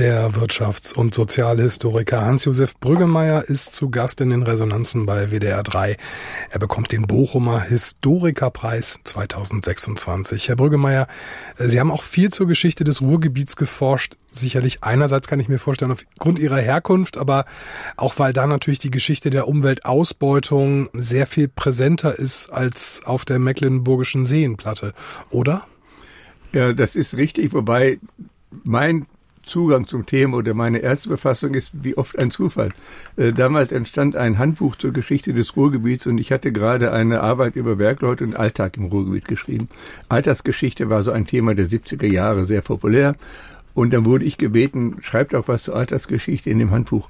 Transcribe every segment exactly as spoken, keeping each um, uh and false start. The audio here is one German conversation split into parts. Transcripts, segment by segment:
Der Wirtschafts- und Sozialhistoriker Hans-Josef Brüggemeier ist zu Gast in den Resonanzen bei W D R drei. Er bekommt den Bochumer Historikerpreis zweitausendsechsundzwanzig. Herr Brüggemeier, Sie haben auch viel zur Geschichte des Ruhrgebiets geforscht. Sicherlich einerseits kann ich mir vorstellen, aufgrund Ihrer Herkunft, aber auch weil da natürlich die Geschichte der Umweltausbeutung sehr viel präsenter ist als auf der Mecklenburgischen Seenplatte, oder? Ja, das ist richtig, wobei mein Zugang zum Thema oder meine erste Befassung ist wie oft ein Zufall. Äh, damals entstand ein Handbuch zur Geschichte des Ruhrgebiets und ich hatte gerade eine Arbeit über Bergleute und Alltag im Ruhrgebiet geschrieben. Alltagsgeschichte war so ein Thema der siebziger Jahre, sehr populär. Und dann wurde ich gebeten, schreibt auch was zur Alltagsgeschichte in dem Handbuch.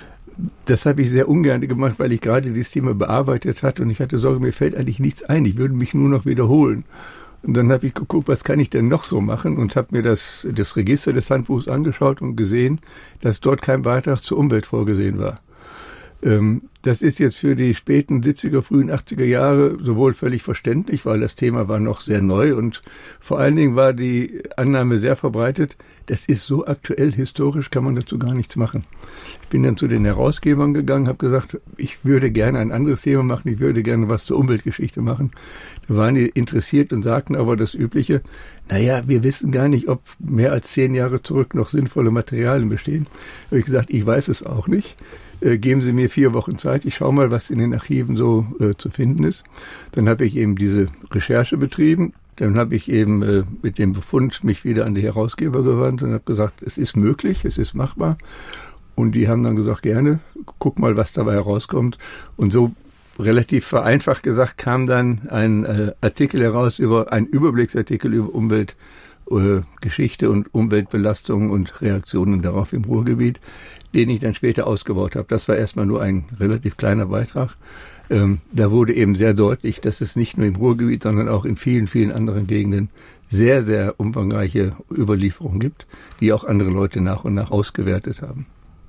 Das habe ich sehr ungern gemacht, weil ich gerade dieses Thema bearbeitet hatte und ich hatte Sorge, mir fällt eigentlich nichts ein. Ich würde mich nur noch wiederholen. Und dann habe ich geguckt, was kann ich denn noch so machen und habe mir das, das Register des Handbuchs angeschaut und gesehen, dass dort kein Beitrag zur Umwelt vorgesehen war. Ähm, das ist jetzt für die späten siebziger, frühen achtziger Jahre sowohl völlig verständlich, weil das Thema war noch sehr neu und vor allen Dingen war die Annahme sehr verbreitet, das ist so aktuell, historisch kann man dazu gar nichts machen. Ich bin dann zu den Herausgebern gegangen, habe gesagt, ich würde gerne ein anderes Thema machen, ich würde gerne was zur Umweltgeschichte machen. Da waren die interessiert und sagten aber das Übliche, naja, wir wissen gar nicht, ob mehr als zehn Jahre zurück noch sinnvolle Materialien bestehen. Da habe ich gesagt, ich weiß es auch nicht. Äh, geben Sie mir vier Wochen Zeit, ich schaue mal, was in den Archiven so äh, zu finden ist. Dann habe ich eben diese Recherche betrieben. Dann habe ich eben äh, mit dem Befund mich wieder an die Herausgeber gewandt und habe gesagt, es ist möglich, es ist machbar. Und die haben dann gesagt, gerne, guck mal, was dabei herauskommt. Und so relativ vereinfacht gesagt kam dann ein äh, Artikel heraus, über ein Überblicksartikel über Umweltgeschichte äh, und Umweltbelastung und Reaktionen darauf im Ruhrgebiet, den ich dann später ausgebaut habe. Das war erstmal nur ein relativ kleiner Beitrag. Ähm, da wurde eben sehr deutlich, dass es nicht nur im Ruhrgebiet, sondern auch in vielen, vielen anderen Gegenden sehr, sehr umfangreiche Überlieferungen gibt, die auch andere Leute nach und nach ausgewertet haben.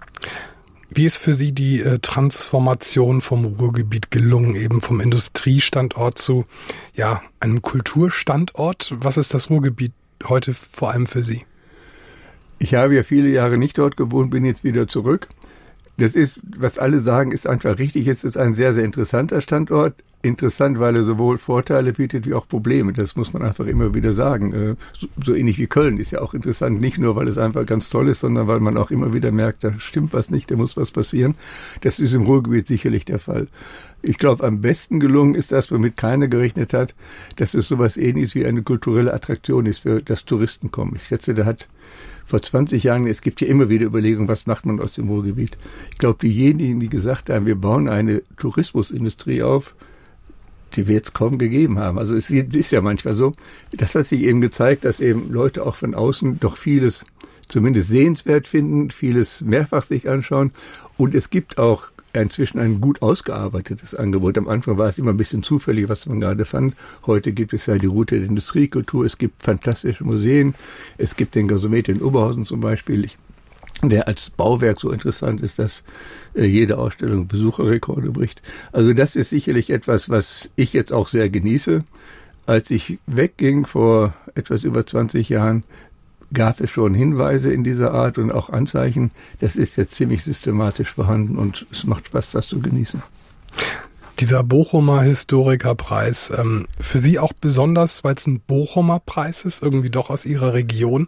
Wie ist für Sie die äh, Transformation vom Ruhrgebiet gelungen, eben vom Industriestandort zu ja einem Kulturstandort? Was ist das Ruhrgebiet heute vor allem für Sie? Ich habe ja viele Jahre nicht dort gewohnt, bin jetzt wieder zurück. Das ist, was alle sagen, ist einfach richtig. Es ist ein sehr, sehr interessanter Standort. Interessant, weil er sowohl Vorteile bietet wie auch Probleme. Das muss man einfach immer wieder sagen. So, so ähnlich wie Köln ist ja auch interessant. Nicht nur, weil es einfach ganz toll ist, sondern weil man auch immer wieder merkt, da stimmt was nicht, da muss was passieren. Das ist im Ruhrgebiet sicherlich der Fall. Ich glaube, am besten gelungen ist das, womit keiner gerechnet hat, dass es sowas Ähnliches wie eine kulturelle Attraktion ist, für das Touristen kommen. Ich schätze, da hat vor zwanzig Jahren, es gibt ja immer wieder Überlegungen, was macht man aus dem Ruhrgebiet. Ich glaube, diejenigen, die gesagt haben, wir bauen eine Tourismusindustrie auf, die wir jetzt kaum gegeben haben. Also es ist ja manchmal so, das hat sich eben gezeigt, dass eben Leute auch von außen doch vieles zumindest sehenswert finden, vieles mehrfach sich anschauen und es gibt auch inzwischen ein gut ausgearbeitetes Angebot. Am Anfang war es immer ein bisschen zufällig, was man gerade fand. Heute gibt es ja die Route der Industriekultur, es gibt fantastische Museen, es gibt den Gasometer in Oberhausen zum Beispiel, der als Bauwerk so interessant ist, dass äh, jede Ausstellung Besucherrekorde bricht. Also das ist sicherlich etwas, was ich jetzt auch sehr genieße. Als ich wegging vor etwas über zwanzig Jahren, gab es schon Hinweise in dieser Art und auch Anzeichen. Das ist jetzt ziemlich systematisch vorhanden und es macht Spaß, das zu genießen. Dieser Bochumer Historikerpreis, ähm, für Sie auch besonders, weil es ein Bochumer Preis ist, irgendwie doch aus Ihrer Region?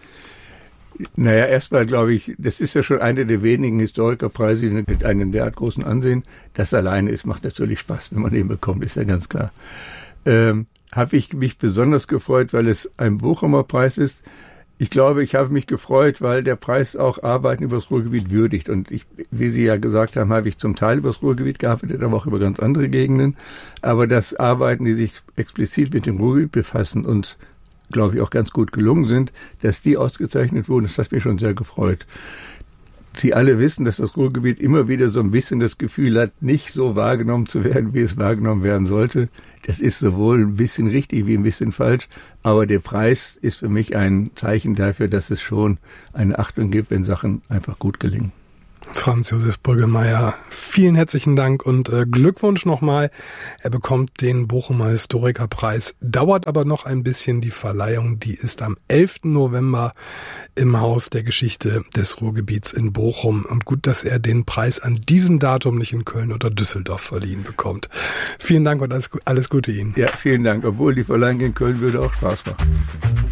Naja, erstmal glaube ich, das ist ja schon einer der wenigen Historikerpreise mit einem derart großen Ansehen. Das alleine ist, macht natürlich Spaß, wenn man den bekommt, ist ja ganz klar. Ähm, habe ich mich besonders gefreut, weil es ein Bochumer Preis ist. Ich glaube, ich habe mich gefreut, weil der Preis auch Arbeiten über das Ruhrgebiet würdigt. Und ich, wie Sie ja gesagt haben, habe ich zum Teil über das Ruhrgebiet gearbeitet, aber auch über ganz andere Gegenden. Aber das Arbeiten, die sich explizit mit dem Ruhrgebiet befassen und, glaube ich, auch ganz gut gelungen sind, dass die ausgezeichnet wurden, das hat mich schon sehr gefreut. Sie alle wissen, dass das Ruhrgebiet immer wieder so ein bisschen das Gefühl hat, nicht so wahrgenommen zu werden, wie es wahrgenommen werden sollte. Das ist sowohl ein bisschen richtig wie ein bisschen falsch, aber der Preis ist für mich ein Zeichen dafür, dass es schon eine Achtung gibt, wenn Sachen einfach gut gelingen. Franz Josef Brüggemeier, vielen herzlichen Dank und äh, Glückwunsch nochmal. Er bekommt den Bochumer Historikerpreis. Dauert aber noch ein bisschen. Die Verleihung, die ist am elften November im Haus der Geschichte des Ruhrgebiets in Bochum. Und gut, dass er den Preis an diesem Datum nicht in Köln oder Düsseldorf verliehen bekommt. Vielen Dank und alles, alles Gute Ihnen. Ja, vielen Dank. Obwohl die Verleihung in Köln würde auch Spaß machen.